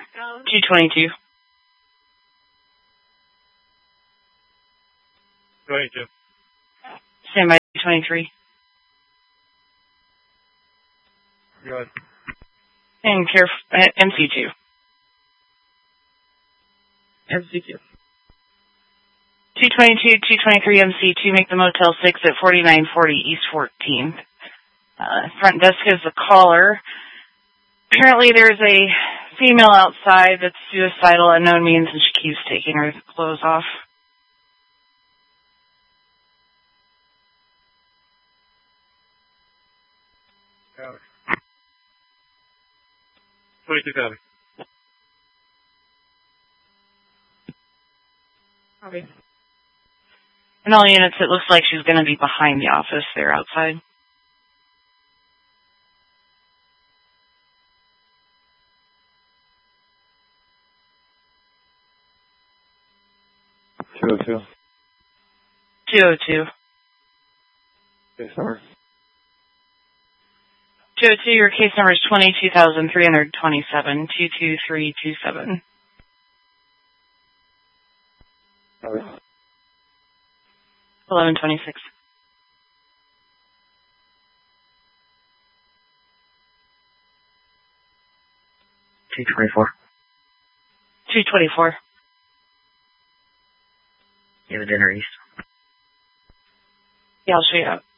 222. 22. Stand by 223. Good. And MC2. MC2. 222, 223, MC2, make the Motel 6 at 4940 East 14th. Front desk is the caller. Apparently there's a female outside that's suicidal, unknown means, and she keeps taking her clothes off. Got it. 22 copy. Copy. In all units, it looks like she's going to be behind the office there outside. Two. 202. Case number. 202, your case number is 22,327, 22327. Copy. 1126. $224. 224. You have a dinner east. Yeah, I'll show you out.